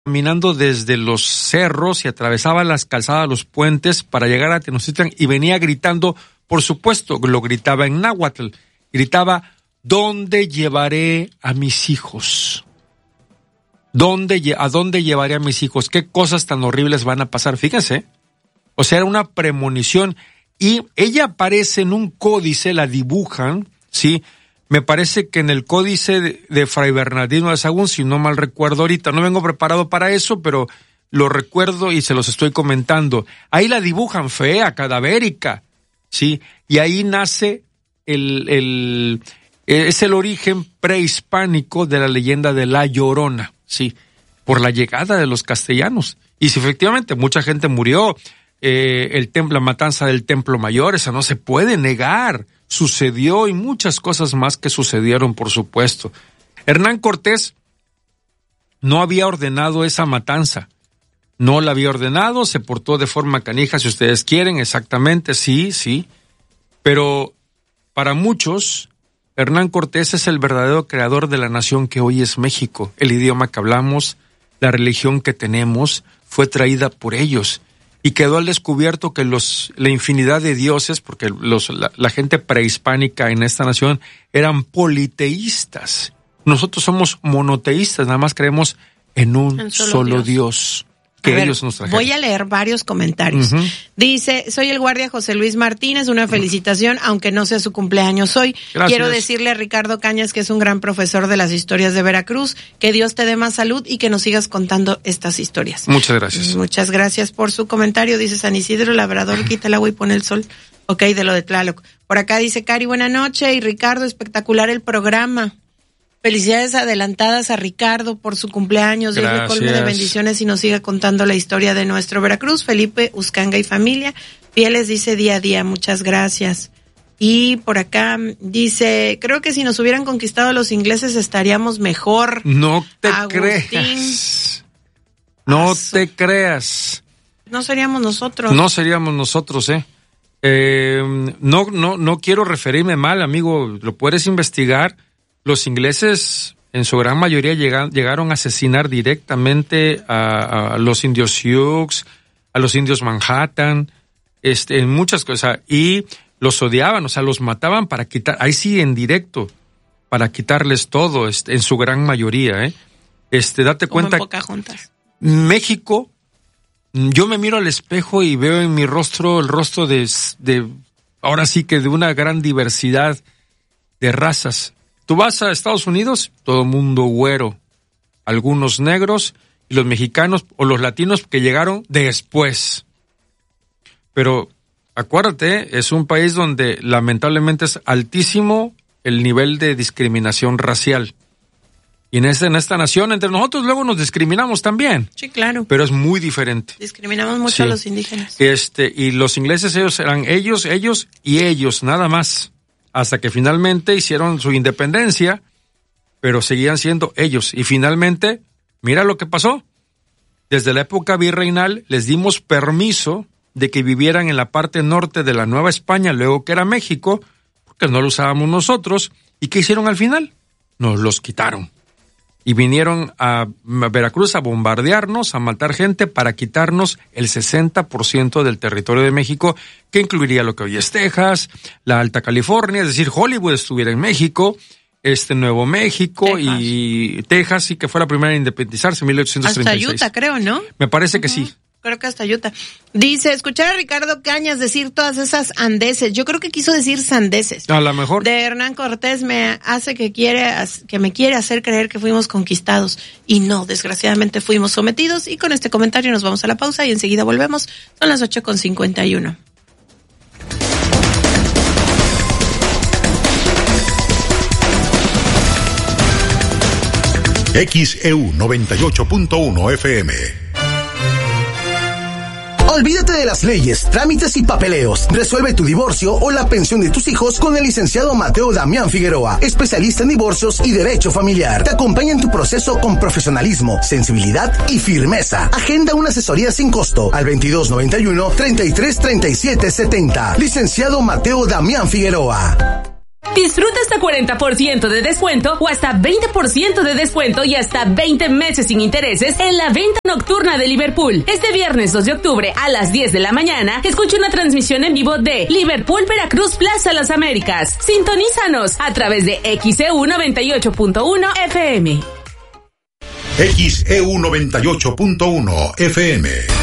caminando desde los cerros y atravesaba las calzadas, los puentes para llegar a Tenochtitlan y venía gritando, por supuesto, lo gritaba en náhuatl, gritaba, ¿dónde llevaré a mis hijos? ¿A dónde llevaré a mis hijos? ¿Qué cosas tan horribles van a pasar? Fíjense, o sea, era una premonición y ella aparece en un códice, la dibujan, ¿sí? Me parece que en el códice de Fray Bernardino de Sahagún, si no mal recuerdo ahorita, no vengo preparado para eso, pero lo recuerdo y se los estoy comentando. Ahí la dibujan fea, cadavérica, ¿sí? Y ahí nace es el origen prehispánico de la leyenda de La Llorona, ¿sí? Por la llegada de los castellanos. Y si efectivamente mucha gente murió, la matanza del Templo Mayor, esa no se puede negar. Sucedió y muchas cosas más que sucedieron, por supuesto. Hernán Cortés no había ordenado esa matanza. No la había ordenado, se portó de forma canija, si ustedes quieren, exactamente, sí. Pero para muchos, Hernán Cortés es el verdadero creador de la nación que hoy es México. El idioma que hablamos, la religión que tenemos, fue traída por ellos. Y quedó al descubierto que la infinidad de dioses, porque la gente prehispánica en esta nación eran politeístas. Nosotros somos monoteístas, nada más creemos en un solo Dios. Que ellos nos trajeron. Voy a leer varios comentarios. Dice, soy el guardia José Luis Martínez, una felicitación, aunque no sea su cumpleaños hoy. Gracias. Quiero decirle a Ricardo Cañas, que es un gran profesor de las historias de Veracruz, que Dios te dé más salud y que nos sigas contando estas historias. Muchas gracias. Muchas gracias por su comentario. Dice San Isidro, labrador, quita el agua y pone el sol. Ok, de lo de Tlaloc. Por acá dice Cari, buena noche, y Ricardo, espectacular el programa. Felicidades adelantadas a Ricardo por su cumpleaños. Dios le colme de bendiciones y nos siga contando la historia de nuestro Veracruz. Felipe Uscanga y familia. Fieles dice día a día. Muchas gracias. Y por acá dice, creo que si nos hubieran conquistado los ingleses estaríamos mejor. No te Agustín. creas. No te creas. No seríamos nosotros. No seríamos nosotros, No quiero referirme mal, amigo. Lo puedes investigar. Los ingleses, en su gran mayoría, llegaron a asesinar directamente a los indios Sioux, a los indios Manhattan, en muchas cosas, y los odiaban, o sea, los mataban para quitar, ahí sí, en directo, para quitarles todo, en su gran mayoría, date cuenta. Como en Pocahontas. México, yo me miro al espejo y veo en mi rostro el rostro de ahora sí que de una gran diversidad de razas. Tú vas a Estados Unidos, todo mundo güero, algunos negros y los mexicanos o los latinos que llegaron después. Pero acuérdate, es un país donde lamentablemente es altísimo el nivel de discriminación racial. Y en esta nación, entre nosotros luego nos discriminamos también. Sí, claro. Pero es muy diferente. Discriminamos mucho a los indígenas. Y los ingleses, ellos eran ellos y ellos, nada más. Hasta que finalmente hicieron su independencia, pero seguían siendo ellos. Y finalmente, mira lo que pasó. Desde la época virreinal les dimos permiso de que vivieran en la parte norte de la Nueva España, luego que era México, porque no lo usábamos nosotros. ¿Y qué hicieron al final? Nos los quitaron. Y vinieron a Veracruz a bombardearnos, a matar gente para quitarnos el 60% del territorio de México, que incluiría lo que hoy es Texas, la Alta California, es decir, Hollywood estuviera en México, Nuevo México Texas. Y Texas, sí que fue la primera en independizarse en 1836. Hasta Utah, creo, ¿no? Me parece que sí. Creo que hasta Utah. Dice, escuchar a Ricardo Cañas decir todas esas andeses. Yo creo que quiso decir sandeces. A lo mejor. De Hernán Cortés me hace que me quiere hacer creer que fuimos conquistados. Y no, desgraciadamente fuimos sometidos. Y con este comentario nos vamos a la pausa y enseguida volvemos. Son las 8:51. XEU 98.1 FM. Olvídate de las leyes, trámites y papeleos. Resuelve tu divorcio o la pensión de tus hijos con el licenciado Mateo Damián Figueroa, especialista en divorcios y derecho familiar. Te acompaña en tu proceso con profesionalismo, sensibilidad y firmeza. Agenda una asesoría sin costo al 2291-333770. Licenciado Mateo Damián Figueroa. Disfruta hasta 40% de descuento o hasta 20% de descuento y hasta 20 meses sin intereses en la venta nocturna de Liverpool. Este viernes 2 de octubre a las 10 de la mañana, escucha una transmisión en vivo de Liverpool Veracruz Plaza Las Américas. Sintonízanos a través de XEU 98.1 FM. XEU 98.1 FM.